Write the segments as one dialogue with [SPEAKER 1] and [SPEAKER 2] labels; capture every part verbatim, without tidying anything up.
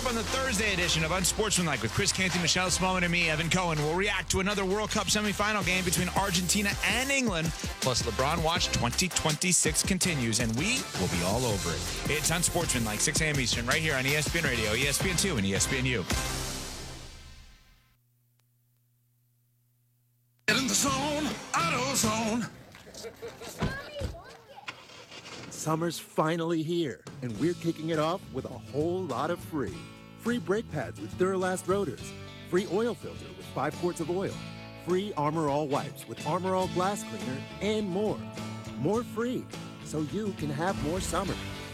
[SPEAKER 1] on the Thursday edition of Unsportsmanlike with Chris Canty, Michelle Smallman, and me, Evan Cohen. We'll react to another World Cup semifinal game between Argentina and England. Plus, LeBron Watch twenty twenty-six continues, and we will be all over it. It's Unsportsmanlike, six a.m. Eastern, right here on E S P N Radio, E S P N two, and E S P N U.
[SPEAKER 2] Get in the zone, AutoZone.
[SPEAKER 3] Summer's finally here, and we're kicking it off with a whole lot of free. Free brake pads with Duralast rotors. Free oil filter with five quarts of oil. Free Armor All wipes with Armor All glass cleaner, and more. More free, so you can have more summer.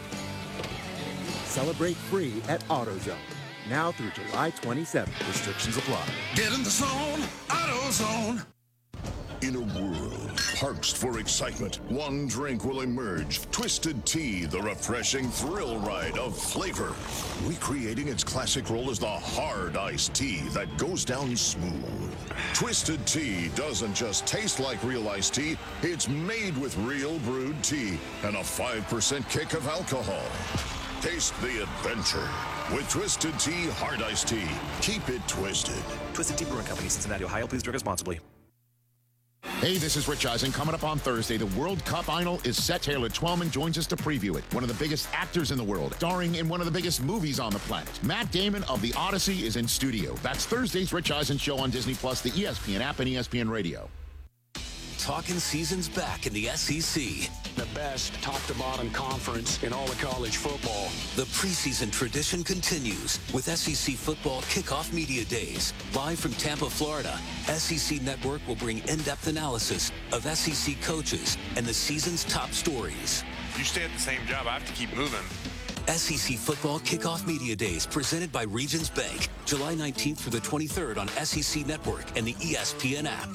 [SPEAKER 3] Celebrate free at AutoZone. Now through July twenty-seventh. Restrictions apply.
[SPEAKER 2] Get in the zone, AutoZone.
[SPEAKER 4] In a world parched for excitement, one drink will emerge. Twisted Tea, the refreshing thrill ride of flavor. Recreating its classic role as the hard iced tea that goes down smooth. Twisted Tea doesn't just taste like real iced tea, it's made with real brewed tea and a five percent kick of alcohol. Taste the adventure with Twisted Tea Hard Iced Tea. Keep it twisted.
[SPEAKER 5] Twisted Tea Brewing Company, Cincinnati, Ohio. Please drink responsibly.
[SPEAKER 6] Hey, this is Rich Eisen. Coming up on Thursday, the World Cup final is set. Taylor Twellman joins us to preview it. One of the biggest actors in the world, starring in one of the biggest movies on the planet. Matt Damon of The Odyssey is in studio. That's Thursday's Rich Eisen show on Disney Plus, the E S P N app, and E S P N Radio.
[SPEAKER 7] Talking seasons back in the S E C.
[SPEAKER 8] The best top-to-bottom conference in all of college football.
[SPEAKER 7] The preseason tradition continues with S E C Football Kickoff Media Days. Live from Tampa, Florida, S E C Network will bring in-depth analysis of S E C coaches and the season's top stories.
[SPEAKER 9] You stay at the same job, I have to keep moving.
[SPEAKER 7] S E C Football Kickoff Media Days presented by Regions Bank. July nineteenth through the twenty-third on S E C Network and the E S P N app.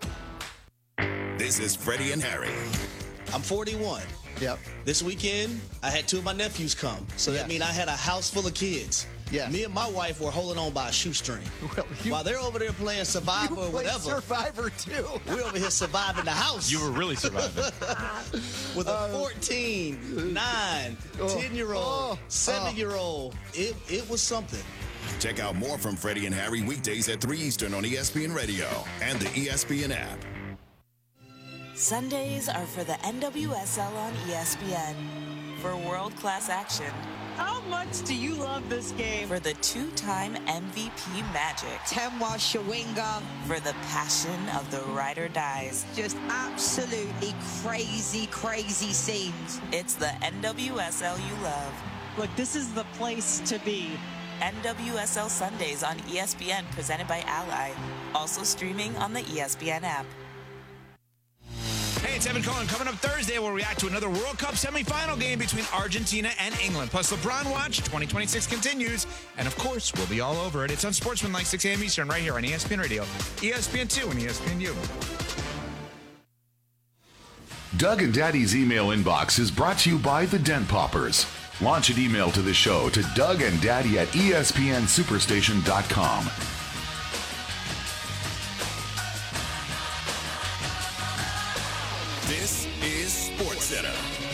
[SPEAKER 10] This is Freddie and Harry.
[SPEAKER 11] I'm forty-one.
[SPEAKER 12] Yep.
[SPEAKER 11] This weekend, I had two of my nephews come. So that
[SPEAKER 12] yes.
[SPEAKER 11] means I had a house full of kids.
[SPEAKER 12] Yes.
[SPEAKER 11] Me and my wife were holding on by a shoestring.
[SPEAKER 12] Well, you,
[SPEAKER 11] While they're over there playing Survivor or whatever.
[SPEAKER 12] Survivor too.
[SPEAKER 11] We're over here surviving the house.
[SPEAKER 1] You were really surviving.
[SPEAKER 11] With a fourteen, nine,
[SPEAKER 12] oh,
[SPEAKER 11] ten-year-old,
[SPEAKER 12] oh,
[SPEAKER 11] seven-year-old. It, it was something.
[SPEAKER 10] Check out more from Freddie and Harry weekdays at three Eastern on E S P N Radio and the E S P N app.
[SPEAKER 13] Sundays are for the N W S L on E S P N. For world-class action.
[SPEAKER 14] How much do you love this game?
[SPEAKER 13] For the two-time M V P magic.
[SPEAKER 14] Temwa Shawinga.
[SPEAKER 13] For the passion of the ride or dies.
[SPEAKER 14] Just absolutely crazy, crazy scenes.
[SPEAKER 13] It's the N W S L you love.
[SPEAKER 14] Look, this is the place to be.
[SPEAKER 13] N W S L Sundays on E S P N, presented by Ally. Also streaming on the E S P N app.
[SPEAKER 1] Hey, it's Evan Cohen. Coming up Thursday, we'll react to another World Cup semifinal game between Argentina and England. Plus, LeBron Watch twenty twenty-six continues. And, of course, we'll be all over it. It's Unsportsmanlike, six a.m. Eastern, right here on E S P N Radio, E S P N two, and E S P N U.
[SPEAKER 15] Doug and Daddy's email inbox is brought to you by the Dent Poppers. Launch an email to the show to Doug and Daddy at E S P N superstation dot com.
[SPEAKER 10] This is SportsCenter.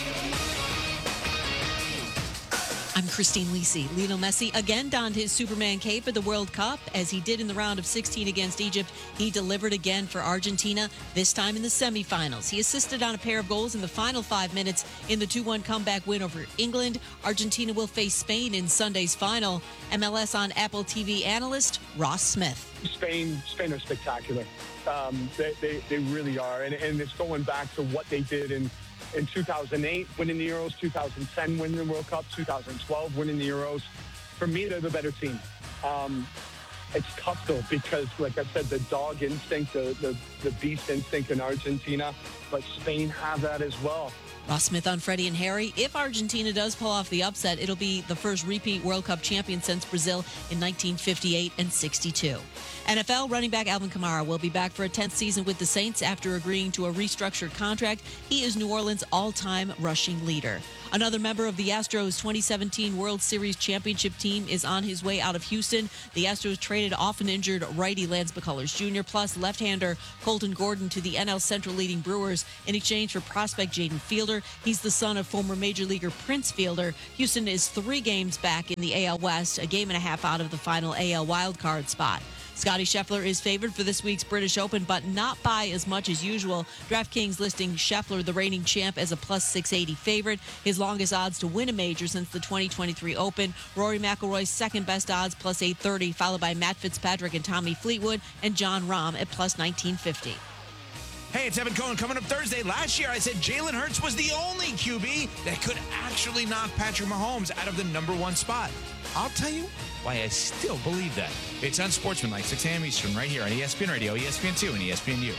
[SPEAKER 16] I'm Christine Lisi. Lionel Messi again donned his Superman cape at the World Cup. As he did in the round of sixteen against Egypt, he delivered again for Argentina, this time in the semifinals. He assisted on a pair of goals in the final five minutes in the two one comeback win over England. Argentina will face Spain in Sunday's final. M L S on Apple T V analyst Ross Smith.
[SPEAKER 17] Spain, Spain are spectacular. Um, they, they, they really are. And, and it's going back to what they did in in two thousand eight, winning the Euros, two thousand ten, winning the World Cup, two thousand twelve, winning the Euros. For me, they're the better team. Um, it's tough, though, because, like I said, the dog instinct, the, the, the beast instinct in Argentina, but Spain have that as well.
[SPEAKER 16] Ross Smith on Freddie and Harry. If Argentina does pull off the upset, it'll be the first repeat World Cup champion since Brazil in nineteen fifty-eight and sixty-two. N F L running back Alvin Kamara will be back for a tenth season with the Saints after agreeing to a restructured contract. He is New Orleans' all-time rushing leader. Another member of the Astros twenty seventeen World Series championship team is on his way out of Houston. The Astros traded often injured righty Lance McCullers Junior plus left-hander Colton Gordon to the N L Central leading Brewers in exchange for prospect Jaden Fielder. He's the son of former Major Leaguer Prince Fielder. Houston is three games back in the A L West, a game and a half out of the final A L wildcard spot. Scottie Scheffler is favored for this week's British Open, but not by as much as usual. DraftKings listing Scheffler, the reigning champ, as a plus six eighty favorite. His longest odds to win a major since the twenty twenty-three Open. Rory McIlroy's second best odds, plus eight thirty, followed by Matt Fitzpatrick and Tommy Fleetwood, and John Rahm at plus nineteen fifty.
[SPEAKER 1] Hey, it's Evan Cohen coming up Thursday. Last year, I said Jalen Hurts was the only Q B that could actually knock Patrick Mahomes out of the number one spot. I'll tell you why I still believe that. It's Unsportsmanlike, six a.m. Eastern, right here on E S P N Radio, E S P N two, and E S P N U.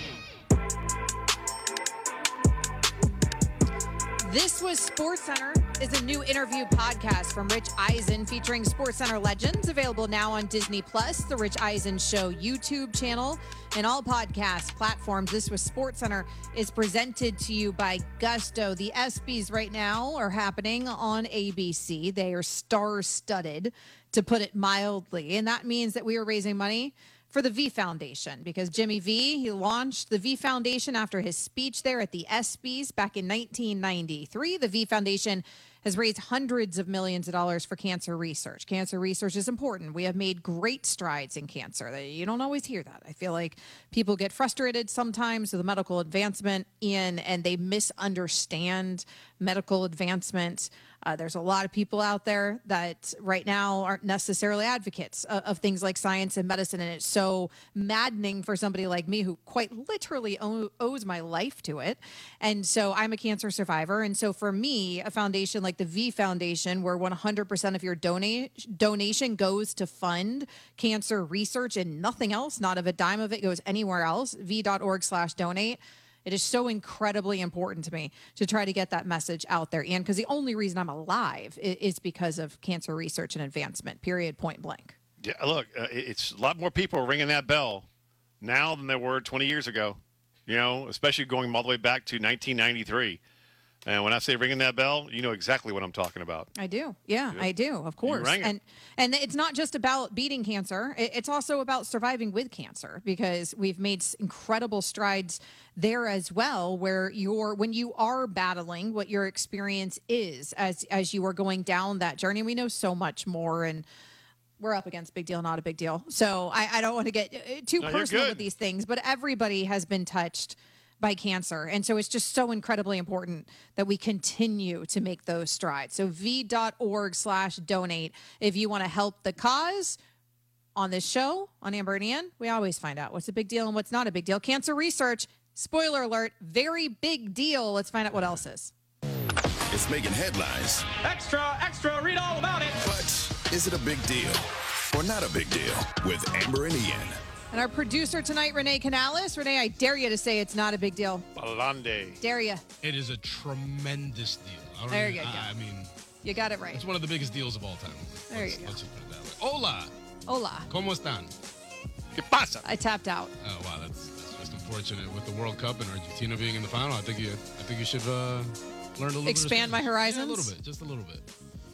[SPEAKER 12] This Was SportsCenter is a new interview podcast from Rich Eisen featuring SportsCenter legends, available now on Disney Plus, the Rich Eisen Show YouTube channel, and all podcast platforms. This Was SportsCenter is presented to you by Gusto. The ESPYs right now are happening on A B C. They are star-studded, to put it mildly, and that means that we are raising money for the V Foundation, because Jimmy V, he launched the V Foundation after his speech there at the ESPYs back in nineteen ninety-three. The V Foundation has raised hundreds of millions of dollars for cancer research. Cancer research is important. We have made great strides in cancer. You don't always hear that. I feel like people get frustrated sometimes with the medical advancement in, and they misunderstand medical advancement. Uh, there's a lot of people out there that right now aren't necessarily advocates of, of things like science and medicine, and it's so maddening for somebody like me who quite literally owe, owes my life to it. And so I'm a cancer survivor, and so for me, a foundation like the V Foundation, where one hundred percent of your donate, donation goes to fund cancer research and nothing else, not of a dime of it goes anywhere else, v.org slash donate. It is so incredibly important to me to try to get that message out there. And because the only reason I'm alive is because of cancer research and advancement, period, point blank.
[SPEAKER 18] Yeah, look, uh, it's a lot more people ringing that bell now than there were twenty years ago, you know, especially going all the way back to nineteen ninety-three. And when I say ringing that bell, you know exactly what I'm talking about.
[SPEAKER 12] I do. Yeah, yeah. I do. Of course. And and it's not just about beating cancer. It's also about surviving with cancer, because we've made incredible strides there as well, where you're when you are battling, what your experience is as as you are going down that journey. We know so much more, and we're up against big deal, not a big deal. So I, I don't want to get too
[SPEAKER 18] no,
[SPEAKER 12] personal with these things, but everybody has been touched by cancer. And so it's just so incredibly important that we continue to make those strides. So v.org slash donate. If you want to help the cause on this show, on Amber and Ian, we always find out what's a big deal and what's not a big deal. Cancer research, spoiler alert, very big deal. Let's find out what else is.
[SPEAKER 10] It's making headlines.
[SPEAKER 19] Extra, extra, read all about it.
[SPEAKER 10] But is it a big deal or not a big deal with Amber and Ian?
[SPEAKER 12] And our producer tonight, Renee Canales. Renee, I dare you to say it's not a big deal.
[SPEAKER 18] Balande.
[SPEAKER 12] Dare you.
[SPEAKER 20] It is a tremendous deal. I
[SPEAKER 12] there you
[SPEAKER 20] even,
[SPEAKER 12] go.
[SPEAKER 20] I, I mean,
[SPEAKER 12] you got it right.
[SPEAKER 20] It's one of the biggest deals of all time.
[SPEAKER 12] There
[SPEAKER 20] let's,
[SPEAKER 12] you go.
[SPEAKER 20] Let's just put it that way. Hola.
[SPEAKER 12] Hola.
[SPEAKER 20] ¿Cómo están?
[SPEAKER 18] ¿Qué pasa?
[SPEAKER 12] I tapped out.
[SPEAKER 20] Oh wow, that's, that's just unfortunate with the World Cup and Argentina being in the final. I think you, I think you should uh, learn a little.
[SPEAKER 12] Expand
[SPEAKER 20] bit
[SPEAKER 12] my horizons.
[SPEAKER 20] Yeah, a little bit, just a little bit.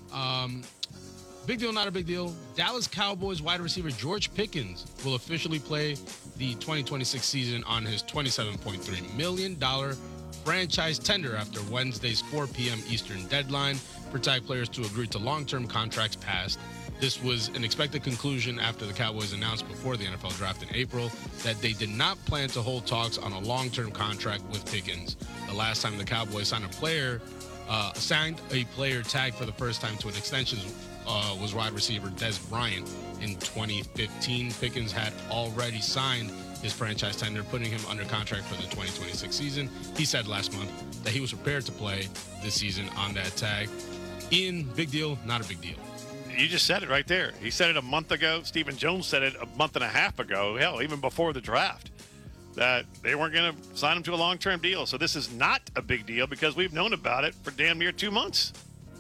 [SPEAKER 20] Um, Big deal, not a big deal. Dallas Cowboys wide receiver George Pickens will officially play the twenty twenty-six season on his twenty-seven point three million dollars franchise tender after Wednesday's four p.m. Eastern deadline for tag players to agree to long-term contracts passed. This was an expected conclusion after the Cowboys announced before the N F L draft in April that they did not plan to hold talks on a long-term contract with Pickens. The last time the Cowboys signed a player, uh, signed a player tagged for the first time to an extension Uh, was wide receiver Dez Bryant in twenty fifteen. Pickens had already signed his franchise tender, putting him under contract for the twenty twenty-six season. He said last month that he was prepared to play this season on that tag. Ian, big deal, not a big deal.
[SPEAKER 18] You just said it right there. He said it a month ago. Stephen Jones said it a month and a half ago, hell, even before the draft, that they weren't going to sign him to a long-term deal. So this is not a big deal because we've known about it for damn near two months.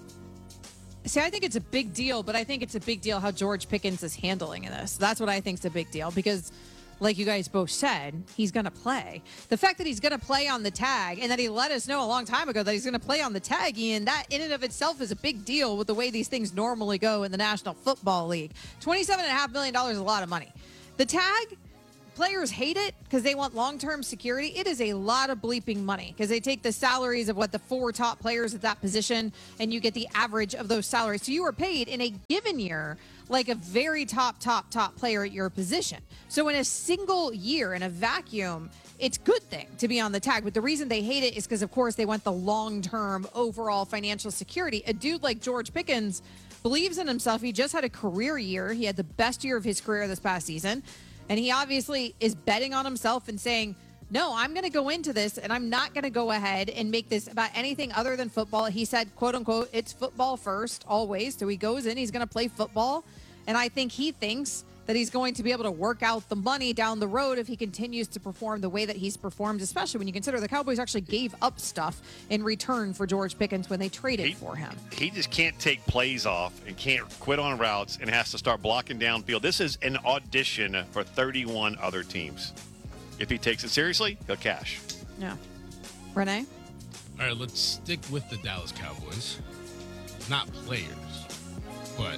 [SPEAKER 12] See, I think it's a big deal, but I think it's a big deal how George Pickens is handling this. That's what I think is a big deal, because like you guys both said, he's going to play. The fact that he's going to play on the tag and that he let us know a long time ago that he's going to play on the tag, Ian, that in and of itself is a big deal with the way these things normally go in the National Football League. twenty-seven point five million dollars is a lot of money. The tag, players hate it because they want long-term security. It is a lot of bleeping money because they take the salaries of what the four top players at that position and you get the average of those salaries. So you are paid in a given year like a very top, top, top player at your position. So in a single year, in a vacuum, it's a good thing to be on the tag. But the reason they hate it is because, of course, they want the long-term overall financial security. A dude like George Pickens believes in himself. He just had a career year. He had the best year of his career this past season. And he obviously is betting on himself and saying, no, I'm going to go into this and I'm not going to go ahead and make this about anything other than football. He said, quote unquote, it's football first, always. So he goes in, he's going to play football. And I think he thinks that he's going to be able to work out the money down the road if he continues to perform the way that he's performed, especially when you consider the Cowboys actually gave up stuff in return for George Pickens when they traded
[SPEAKER 18] he,
[SPEAKER 12] for him.
[SPEAKER 18] He just can't take plays off and can't quit on routes and has to start blocking downfield. This is an audition for thirty-one other teams. If he takes it seriously, he'll cash.
[SPEAKER 12] Yeah. Renee?
[SPEAKER 20] All right, let's stick with the Dallas Cowboys. Not players, but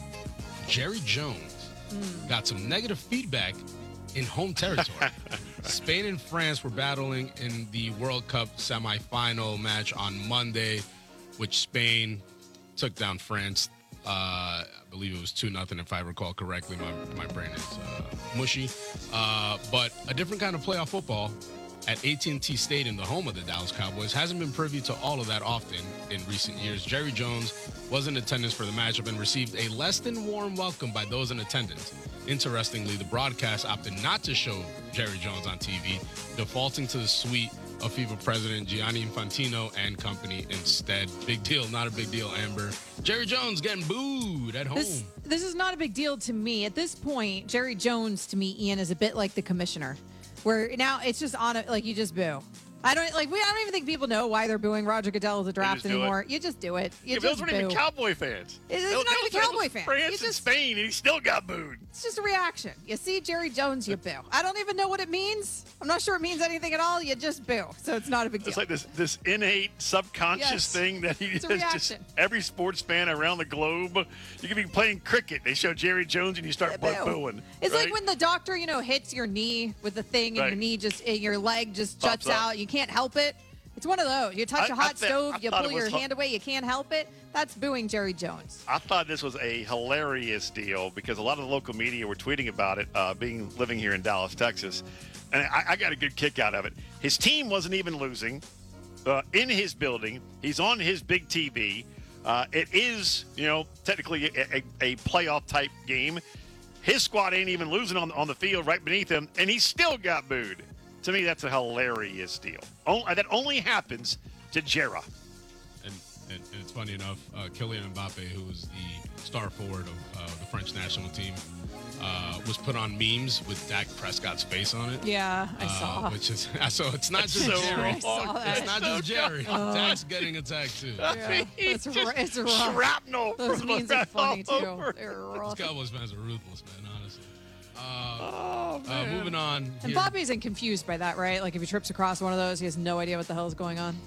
[SPEAKER 20] Jerry Jones mm. got some negative feedback in home territory. Spain and France were battling in the World Cup semifinal match on Monday, which Spain took down France. Uh, I believe it was two nothing, if I recall correctly. My, my brain is uh, mushy. Uh, but a different kind of playoff football at A T and T Stadium, the home of the Dallas Cowboys, hasn't been privy to all of that often in recent years. Jerry Jones was in attendance for the matchup and received a less than warm welcome by those in attendance. Interestingly, the broadcast opted not to show Jerry Jones on T V, defaulting to the suite of FIFA president Gianni Infantino and company instead. Big deal, not a big deal, Amber. Jerry Jones getting booed at home.
[SPEAKER 12] This, this is not a big deal to me. At this point, Jerry Jones, to me, Ian, is a bit like the commissioner, where now it's just on it, like you just boo. I don't like. We I don't even think people know why they're booing Roger Goodell at the draft anymore. You just do it. You
[SPEAKER 18] yeah,
[SPEAKER 12] just
[SPEAKER 18] those weren't
[SPEAKER 12] boo.
[SPEAKER 18] even Cowboy fans.
[SPEAKER 12] It's not even Cowboy fans.
[SPEAKER 18] France
[SPEAKER 12] you
[SPEAKER 18] and
[SPEAKER 12] just,
[SPEAKER 18] Spain, and he still got booed.
[SPEAKER 12] It's just a reaction. You see Jerry Jones, you boo. I don't even know what it means. I'm not sure it means anything at all. You just boo. So it's not a big deal.
[SPEAKER 18] It's like this this innate subconscious
[SPEAKER 12] yes.
[SPEAKER 18] thing that he
[SPEAKER 12] it's
[SPEAKER 18] is
[SPEAKER 12] a reaction.
[SPEAKER 18] Just every sports fan around the globe. You could be playing cricket. They show Jerry Jones, and you start
[SPEAKER 12] yeah, boo.
[SPEAKER 18] booing.
[SPEAKER 12] It's
[SPEAKER 18] right?
[SPEAKER 12] like when the doctor, you know, hits your knee with the thing, and
[SPEAKER 18] right.
[SPEAKER 12] your knee just, your leg just
[SPEAKER 18] Pops
[SPEAKER 12] juts
[SPEAKER 18] up.
[SPEAKER 12] out. You can't help it. It's one of those. You touch
[SPEAKER 18] I,
[SPEAKER 12] a hot
[SPEAKER 18] I th-
[SPEAKER 12] stove,
[SPEAKER 18] I
[SPEAKER 12] you
[SPEAKER 18] thought
[SPEAKER 12] pull
[SPEAKER 18] it
[SPEAKER 12] your
[SPEAKER 18] was
[SPEAKER 12] hand away, you can't help it. That's booing Jerry Jones.
[SPEAKER 18] I thought this was a hilarious deal because a lot of the local media were tweeting about it, uh, being living here in Dallas, Texas, and I, I got a good kick out of it. His team wasn't even losing uh, in his building. He's on his big T V. Uh, it is, you know, technically a, a, a playoff type game. His squad ain't even losing on on the field right beneath him, and he still got booed. To me, that's a hilarious deal. Only, that only happens to Jera.
[SPEAKER 20] And, and, and it's funny enough, uh, Kylian Mbappe, who was the star forward of uh, the French national team, uh, was put on memes with Dak Prescott's face on it.
[SPEAKER 12] Yeah, I
[SPEAKER 20] uh,
[SPEAKER 12] saw.
[SPEAKER 20] Which is so it's not just
[SPEAKER 18] so
[SPEAKER 20] Jerry.
[SPEAKER 12] I saw that.
[SPEAKER 20] It's not just Jerry.
[SPEAKER 12] Oh.
[SPEAKER 20] Dak's getting attacked too.
[SPEAKER 12] Yeah, it's, r- it's rough.
[SPEAKER 18] Shrapnel.
[SPEAKER 12] Those memes are funny too.
[SPEAKER 18] over.
[SPEAKER 12] They're
[SPEAKER 20] These
[SPEAKER 12] rough.
[SPEAKER 20] Cowboys fans are ruthless, man. Honestly. Uh,
[SPEAKER 18] Oh,
[SPEAKER 20] uh,
[SPEAKER 18] man.
[SPEAKER 20] moving on.
[SPEAKER 12] And
[SPEAKER 20] here.
[SPEAKER 12] Bobby isn't confused by that, right? Like if he trips across one of those, he has no idea what the hell is going on.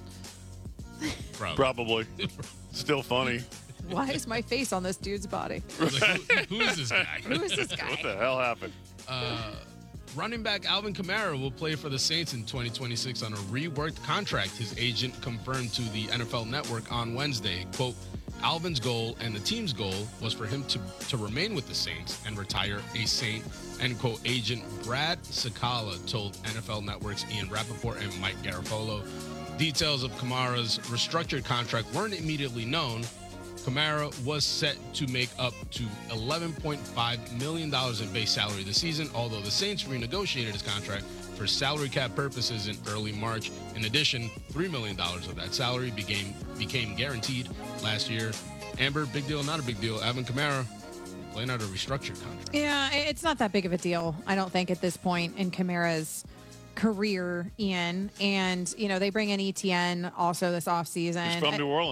[SPEAKER 20] Probably.
[SPEAKER 18] Probably. Still funny.
[SPEAKER 12] Why is my face on this dude's body?
[SPEAKER 20] Like, who, who is this guy?
[SPEAKER 12] Who is this guy?
[SPEAKER 18] What the hell happened?
[SPEAKER 20] Uh, running back Alvin Kamara will play for the Saints in twenty twenty-six on a reworked contract. His agent confirmed to the N F L Network on Wednesday, quote, Alvin's goal and the team's goal was for him to, to remain with the Saints and retire a Saint, end quote. Agent Brad Sakala told N F L Network's Ian Rappaport and Mike Garafolo. Details of Kamara's restructured contract weren't immediately known. Kamara was set to make up to eleven point five million dollars in base salary this season, although the Saints renegotiated his contract for salary cap purposes in early March. In addition, three million dollars of that salary became became guaranteed last year. Amber, big deal, not a big deal. Alvin Kamara playing out a restructured contract.
[SPEAKER 12] Yeah, it's not that big of a deal, I don't think, at this point in Kamara's career, Ian. And, you know, they bring in E T N also this offseason.
[SPEAKER 18] He's from New Orleans.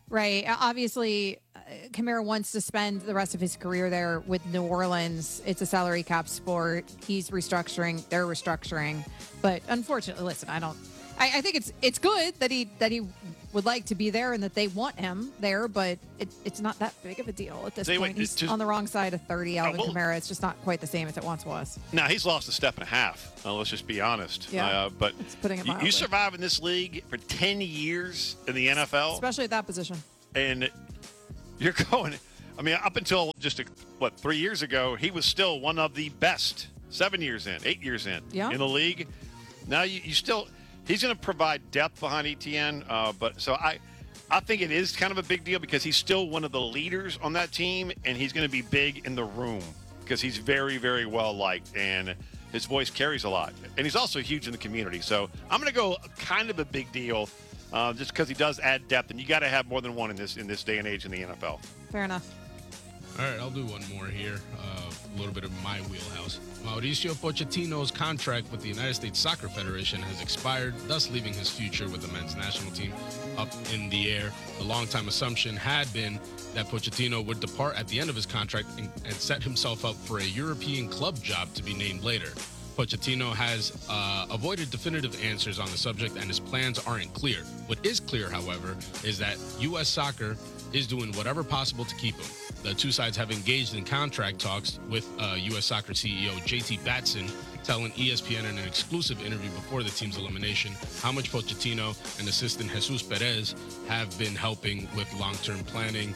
[SPEAKER 12] Right. Obviously, uh, Kamara wants to spend the rest of his career there with New Orleans. It's a salary cap sport. He's restructuring. They're restructuring. But unfortunately, listen, I don't. I, I think it's it's good that he that he would like to be there and that they want him there. But it, it's not that big of a deal at this
[SPEAKER 18] Say,
[SPEAKER 12] point.
[SPEAKER 18] wait,
[SPEAKER 12] He's
[SPEAKER 18] just-
[SPEAKER 12] on the wrong side of thirty. Alvin
[SPEAKER 18] Oh, well-
[SPEAKER 12] Kamara. It's just not quite the same as it once was.
[SPEAKER 18] Now, he's lost a step and a half. Uh, let's just be honest.
[SPEAKER 12] Yeah.
[SPEAKER 18] Uh, but
[SPEAKER 12] It's putting it
[SPEAKER 18] you,
[SPEAKER 12] mildly.
[SPEAKER 18] you survive in this league for ten years in the N F L.
[SPEAKER 12] Especially at that position.
[SPEAKER 18] And you're going, I mean, up until just, a, what, three years ago, he was still one of the best, seven years in, eight years in,
[SPEAKER 12] Yeah.
[SPEAKER 18] in the league. Now you, you still, he's going to provide depth behind E T N. Uh, but so I, I think it is kind of a big deal because he's still one of the leaders on that team, and he's going to be big in the room because he's very, very well liked, and his voice carries a lot. And he's also huge in the community. So I'm going to go kind of a big deal. Uh, just because he does add depth, and you got to have more than one in this in this day and age in the N F L.
[SPEAKER 12] Fair enough.
[SPEAKER 20] All right, I'll do one more here. Uh, a little bit of my wheelhouse. Mauricio Pochettino's contract with the United States Soccer Federation has expired, thus leaving his future with the men's national team up in the air. The longtime assumption had been that Pochettino would depart at the end of his contract and, and set himself up for a European club job to be named later. Pochettino has uh, avoided definitive answers on the subject, and his plans aren't clear. What is clear, however, is that U S Soccer is doing whatever possible to keep him. The two sides have engaged in contract talks with uh, U S Soccer C E O J T Batson, telling E S P N in an exclusive interview before the team's elimination how much Pochettino and assistant Jesus Perez have been helping with long-term planning.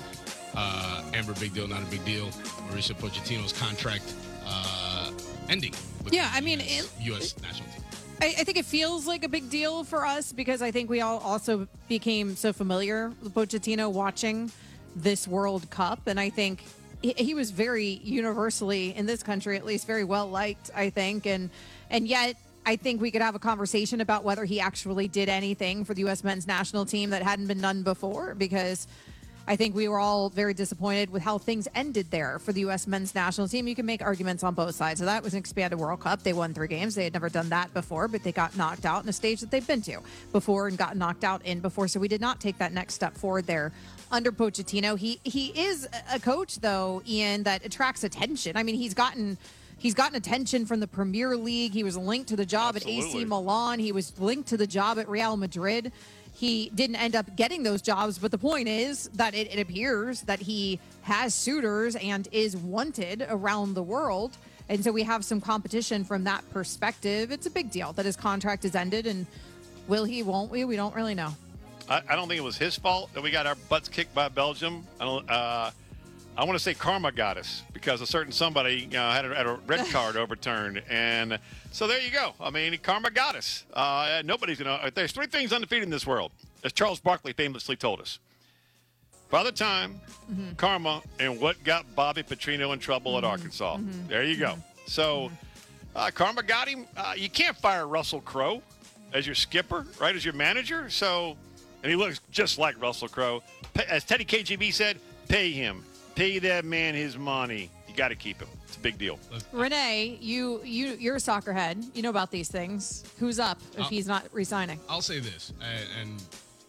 [SPEAKER 20] Uh, Amber, big deal, not a big deal. Mauricio Pochettino's contract uh, ending. With
[SPEAKER 12] Yeah,
[SPEAKER 20] the
[SPEAKER 12] I mean,
[SPEAKER 20] U S,
[SPEAKER 12] it-
[SPEAKER 20] U S national team.
[SPEAKER 12] I, I think it feels like a big deal for us because I think we all also became so familiar with Pochettino watching this World Cup. And I think he, he was very universally, in this country at least, very well liked, I think. And, and yet, I think we could have a conversation about whether he actually did anything for the U S men's national team that hadn't been done before, because I think we were all very disappointed with how things ended there for the U S men's national team. You can make arguments on both sides of that. It was an expanded World Cup. They won three games. They had never done that before, but they got knocked out in a stage that they've been to before and got knocked out in before. So we did not take that next step forward there under Pochettino. He he is a coach, though, Ian, that attracts attention. I mean, he's gotten he's gotten attention from the Premier League. He was linked to the job at A C
[SPEAKER 18] Absolutely.
[SPEAKER 12] Milan. He was linked to the job at Real Madrid. He didn't end up getting those jobs, but the point is that it, it appears that he has suitors and is wanted around the world. And so we have some competition from that perspective. It's a big deal that his contract is ended, and will he, won't we? We don't really know.
[SPEAKER 18] I, I don't think it was his fault that we got our butts kicked by Belgium. I don't. Uh, I want to say karma got us because a certain somebody you know, had, a, had a red card overturned, and so there you go. I mean, karma got us. Uh, nobody's gonna. There's three things undefeated in this world, as Charles Barkley famously told us: Father Time,
[SPEAKER 12] Mm-hmm.
[SPEAKER 18] karma, and what got Bobby Petrino in trouble at Arkansas.
[SPEAKER 12] Mm-hmm.
[SPEAKER 18] There you go. So uh, karma got him. Uh, you can't fire Russell Crowe as your skipper, right? As your manager. So, and he looks just like Russell Crowe. Pa- As Teddy K G B said, pay him. Pay that man his money. You got to keep him. It's a big deal.
[SPEAKER 12] Renee, you you you're a soccer head. You know about these things. Who's up if
[SPEAKER 20] Uh,
[SPEAKER 12] he's not resigning?
[SPEAKER 20] I'll say this, and, and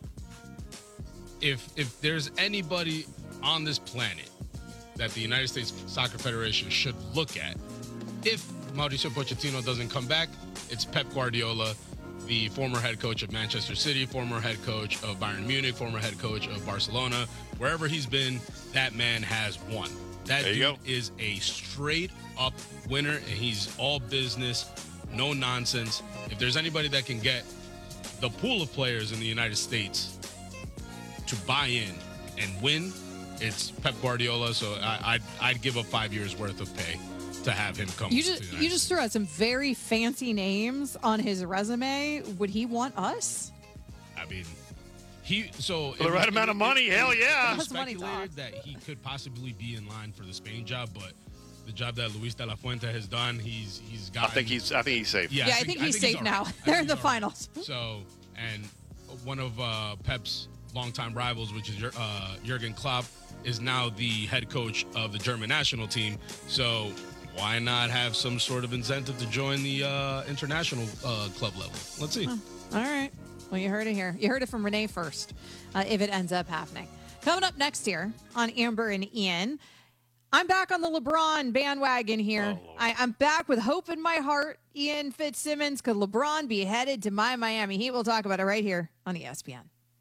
[SPEAKER 20] if if there's anybody on this planet that the United States Soccer Federation should look at, if Mauricio Pochettino doesn't come back, it's Pep Guardiola, the former head coach of Manchester City, former head coach of Bayern Munich, former head coach of Barcelona. Wherever he's been, that man has won. That
[SPEAKER 18] There you
[SPEAKER 20] dude
[SPEAKER 18] go.
[SPEAKER 20] is a straight up winner, and he's all business, no nonsense. If there's anybody that can get the pool of players in the United States to buy in and win, it's Pep Guardiola. So I, I'd, I'd give up five years worth of pay to have him come.
[SPEAKER 12] You
[SPEAKER 20] to the
[SPEAKER 12] just
[SPEAKER 20] United
[SPEAKER 12] you just threw out some very fancy names on his resume. Would he want us?
[SPEAKER 20] I mean, he so
[SPEAKER 18] For the right amount of money, hell yeah.
[SPEAKER 20] It was
[SPEAKER 12] That's money
[SPEAKER 20] speculated that he could possibly be in line for the Spain job, but the job that Luis de la Fuente has done, he's he's got.
[SPEAKER 18] I think he's. I think he's safe.
[SPEAKER 12] Yeah, I think he's safe
[SPEAKER 20] all
[SPEAKER 12] now.
[SPEAKER 20] right. I
[SPEAKER 12] They're
[SPEAKER 20] think
[SPEAKER 12] in the
[SPEAKER 20] he's all right.
[SPEAKER 12] finals.
[SPEAKER 20] So, and one of uh, Pep's longtime rivals, which is Jur- uh, Jurgen Klopp, is now the head coach of the German national team. So, why not have some sort of incentive to join the uh, international uh, club level? Let's see.
[SPEAKER 12] Huh. All right. Well, you heard it here. You heard it from Renee first, uh, if it ends up happening. Coming up next here on Amber and Ian, I'm back on the LeBron bandwagon here.
[SPEAKER 18] Oh,
[SPEAKER 12] I, I'm back with hope in my heart. Ian Fitzsimmons, could LeBron be headed to my Miami Heat? We'll talk about it right here on E S P N.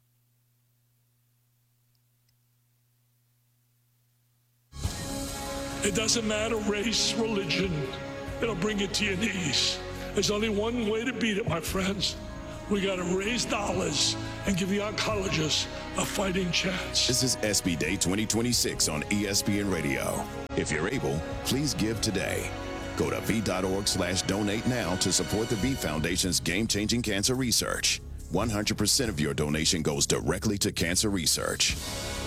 [SPEAKER 21] It doesn't matter race, religion. It'll bring you to your knees. There's only one way to beat it, my friends. We got to raise dollars and give the oncologists a fighting chance.
[SPEAKER 10] This is S B Day twenty twenty-six on E S P N Radio. If you're able, please give today. Go to V.org slash donate now to support the V Foundation's game-changing cancer research. one hundred percent of your donation goes directly to cancer research.